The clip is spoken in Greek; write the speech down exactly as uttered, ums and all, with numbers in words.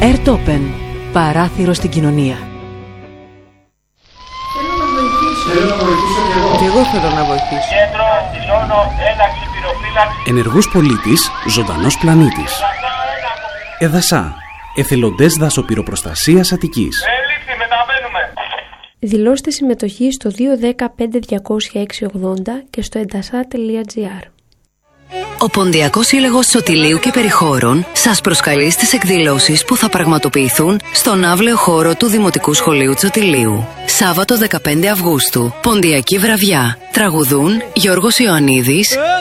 Airtopen. Παράθυρο στην κοινωνία. Θέλω να βοηθήσω κι εγώ. Και εγώ θέλω να βοηθήσω. Κέντρο, δηλώνω ένταξη πυροφύλαξη. Ενεργός πολίτης, ζωντανός πλανήτης. Εδασά. Εθελοντές δασοπυροπροστασίας Αττικής. Έληξη, μεταβαίνουμε. Δηλώστε συμμετοχή στο δύο ένα μηδέν πέντε διακόσια έξι ογδόντα και στο εντασά τελεία τζι άρ. Ο Ποντιακός Σύλλογος Σωτηλείου και Περιχώρων σας προσκαλεί στις εκδηλώσεις που θα πραγματοποιηθούν στον αύλαιο χώρο του Δημοτικού Σχολείου Τσωτηλείου. Σάββατο δεκαπέντε Αυγούστου, Ποντιακή Βραβιά. Τραγουδούν Γιώργος Ιωαννίδης,